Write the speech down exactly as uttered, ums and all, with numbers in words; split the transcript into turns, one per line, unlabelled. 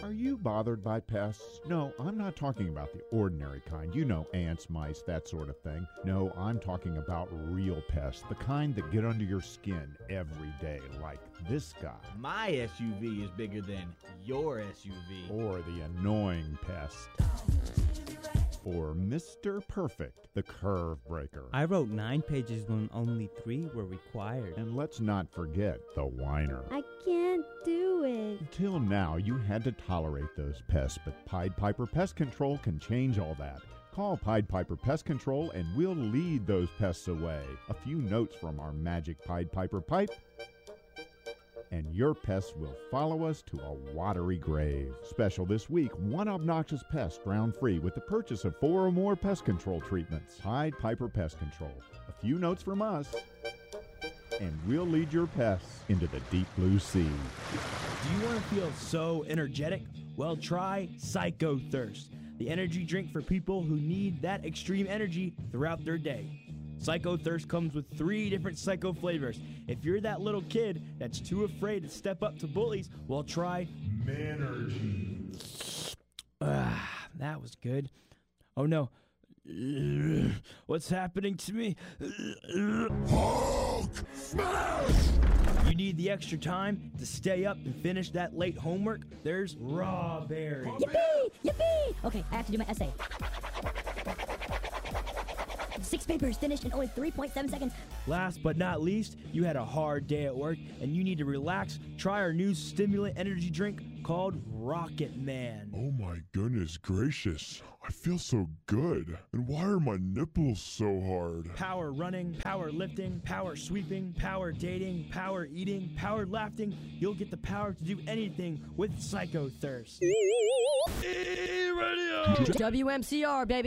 Are you bothered by pests? No, I'm not talking about the ordinary kind. You know, ants, mice, that sort of thing. No, I'm talking about real pests, the kind that get under your skin every day, like this guy.
My S U V is bigger than your S U V.
Or the annoying pest. Or Mister Perfect, the curve breaker.
I wrote nine pages when only three were required.
And let's not forget the whiner.
I can't do it.
Until now, you had to tolerate those pests, but Pied Piper Pest Control can change all that. Call Pied Piper Pest Control and we'll lead those pests away. A few notes from our magic Pied Piper pipe, and your pests will follow us to a watery grave. Special this week, one obnoxious pest round free with the purchase of four or more pest control treatments. Pied Piper Pest Control. A few notes from us, and we'll lead your pests into the deep blue sea.
Do you want to feel so energetic? Well, try Psycho Thirst, the energy drink for people who need that extreme energy throughout their day. Psycho Thirst comes with three different Psycho flavors. If you're that little kid that's too afraid to step up to bullies, well, try Manergy. Ah, that was good. Oh no. What's happening to me?
Hulk smash!
You need the extra time to stay up and finish that late homework? There's Raw Berry.
Yippee! Yippee! Okay, I have to do my essay. Six papers finished in only three point seven seconds.
Last but not least, you had a hard day at work and you need to relax. Try our new stimulant energy drink called Rocket Man.
Oh my goodness gracious. I feel so good. And why are my nipples so hard?
Power running, power lifting, power sweeping, power dating, power eating, power laughing. You'll get the power to do anything with Psycho Thirst.
W M C R, baby.